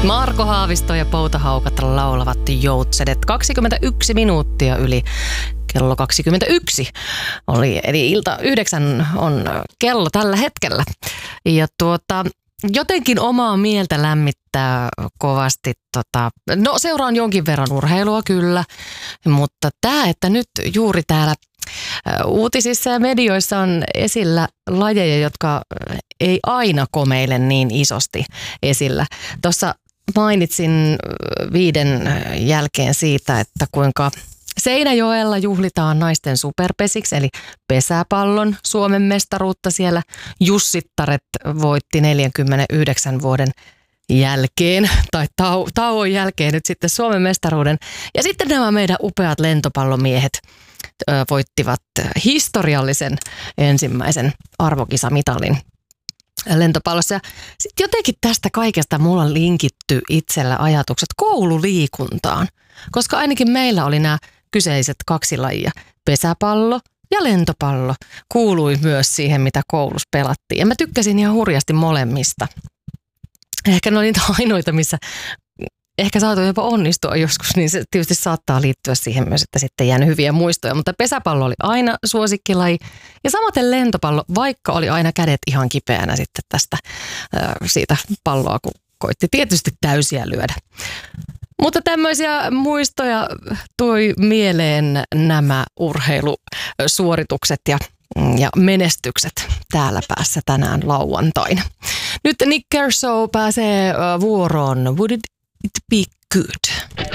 Marko Haavisto ja Poutahaukat laulavat Joutsenet. 21 minuuttia yli kello 21 oli, eli ilta 9 on kello tällä hetkellä. Ja jotenkin omaa mieltä lämmittää kovasti. Seuraan jonkin verran urheilua kyllä, mutta että nyt juuri täällä uutisissa ja medioissa on esillä lajeja, jotka ei aina komeile niin isosti esillä. Tuossa mainitsin 5 jälkeen siitä, että kuinka Seinäjoella juhlitaan naisten superpesiksi, eli pesäpallon Suomen mestaruutta siellä. Jussittaret voitti 49 vuoden jälkeen, tai tauon jälkeen nyt sitten Suomen mestaruuden. Ja sitten nämä meidän upeat lentopallomiehet voittivat historiallisen ensimmäisen arvokisamitalin lentopallossa. Ja sitten jotenkin tästä kaikesta mulla on linkitty itsellä ajatukset koululiikuntaan, koska ainakin meillä oli nämä kyseiset 2 lajia, pesäpallo ja lentopallo, kuului myös siihen, mitä koulussa pelattiin. Ja mä tykkäsin ihan hurjasti molemmista. Ehkä ne oli niitä ainoita, missä ehkä saatoin jopa onnistua joskus, niin se tietysti saattaa liittyä siihen myös, että sitten jäänyt hyviä muistoja. Mutta pesäpallo oli aina suosikkilaji ja samaten lentopallo, vaikka oli aina kädet ihan kipeänä sitten siitä palloa, kun koitti tietysti täysiä lyödä. Mutta tämmöisiä muistoja toi mieleen nämä urheilusuoritukset ja menestykset täällä päässä tänään lauantaina. Nyt Nick Kershaw pääsee vuoroon. Would it be good?